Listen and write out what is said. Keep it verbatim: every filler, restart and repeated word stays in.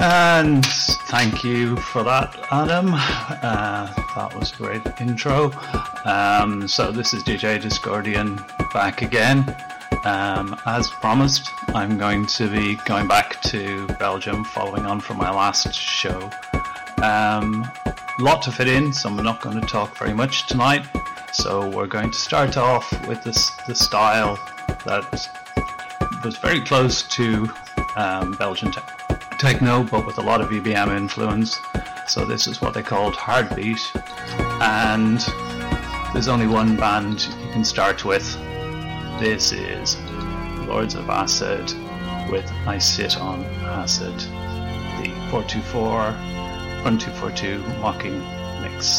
And thank you for that, Adam. Uh, that was a great intro. Um, so this is D J Discordian back again. Um, as promised, I'm going to be going back to Belgium following on from my last show. Um, lot to fit in, so I'm not going to talk very much tonight. So we're going to start off with this the style that was very close to um, Belgian te- techno, but with a lot of E B M influence. So this is what they called Heartbeat, and there's only one band you can start with. This is Lords of Acid with I Sit on Acid, the four two four, one two four two mocking mix.